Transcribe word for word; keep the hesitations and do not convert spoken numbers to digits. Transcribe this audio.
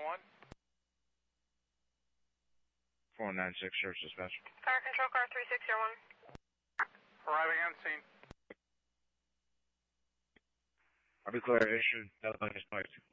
one. four nine six, search dispatch. Fire control car three six zero one. Arriving on scene. I'll be clear, issued. Telephone is spiked.